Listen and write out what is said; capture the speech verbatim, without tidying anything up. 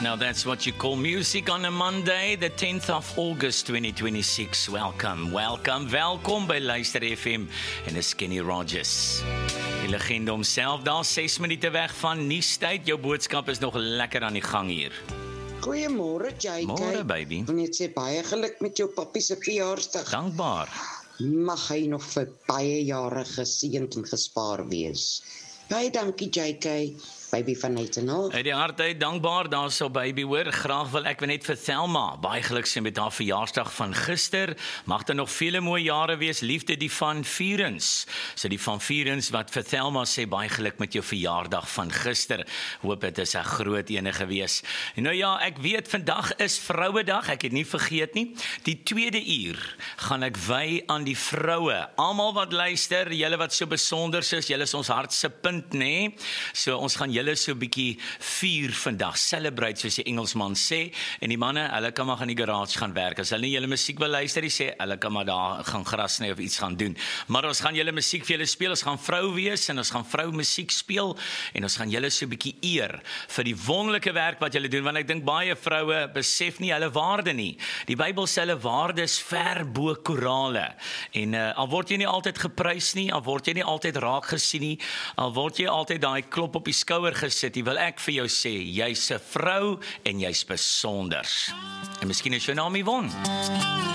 Now that's what you call music on a Monday, the tenth of August twenty twenty-six. Welcome, welcome, welkom by Luister F M en is Kenny Rogers. Die legende homself, daar ses minute weg van nuustyd. Jou boodskap is nog lekker aan die gang hier. Goeiemôre, J K. Môre, baby. Ek wil net sê baie geluk met jou pappie se verjaarsdag. Dankbaar. Mag hy nog vir baie jare geseënd en gespaar wees. Baie dankie, J K. Baby van Nathan. Uit die hart uit, dankbaar daar so baby hoor. Graag wil ek net vir Thelma baie geluk sê met haar verjaarsdag van gister. Mag daar nog vele mooi jare wees. Liefde die van Vierens. So die van Vierens wat vir Thelma sê baie geluk met jou verjaardag van gister. Hoop dit is 'n groot ene gewees. Nou ja, ek weet vandag is Vrouedag. Ek het nie vergeet nie. Die tweede uur gaan ek wy aan die vroue. Almal wat luister, julle wat so besonder is, julle is ons hart se punt, nê? So ons gaan julle so 'n bietjie vier vandag, celebrate soos die Engelsman sê, en die manne, hulle kan maar in die garage gaan werk, as hulle nie julle musiek wil luister, die sê, hulle kan maar daar gaan gras sny of iets gaan doen, maar ons gaan julle musiek vir julle speel, ons gaan vrou wees, en ons gaan vrou musiek speel, en ons gaan julle so 'n bietjie eer, vir die wonderlike werk wat julle doen, want ek dink baie vroue besef nie hulle waarde nie, die Bybel sê hulle waarde is ver bo korale, en uh, al word jy nie altyd geprys nie, al word jy nie altyd raak gesien nie, al word jy altyd daai klop op die skouer gesit, die wil ek vir jou sê, jy's 'n vrou en jy's besonders. En miskien is jou naam Yvonne.